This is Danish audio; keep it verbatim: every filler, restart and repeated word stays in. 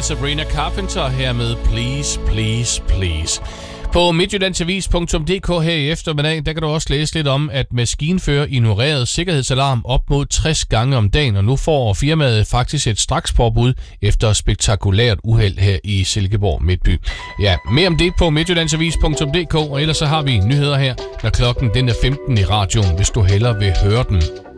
Sabrina Carpenter her med Please, Please, Please. På midtjyllandsavis punktum d k her i eftermiddag, der kan du også læse lidt om, at maskinfører ignorerede sikkerhedsalarm op mod tres gange om dagen, og nu får firmaet faktisk et strakspåbud efter spektakulært uheld her i Silkeborg Midtby. Ja, mere om det på midtjyllandsavis punktum d k, og ellers så har vi nyheder her, når klokken den er femten i radioen, hvis du hellere vil høre den.